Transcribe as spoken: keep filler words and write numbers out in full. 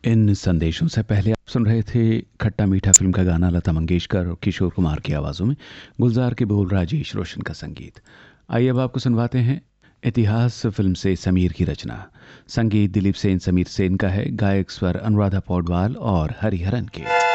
इन संदेशों से पहले आप सुन रहे थे खट्टा मीठा फिल्म का गाना लता मंगेशकर और किशोर कुमार की आवाज़ों में, गुलजार के बोल, राजेश रोशन का संगीत। आइए अब आपको सुनवाते हैं इतिहास फिल्म से समीर की रचना। संगीत दिलीप सेन समीर सेन का है, गायक स्वर अनुराधा पौडवाल और हरिहरन के।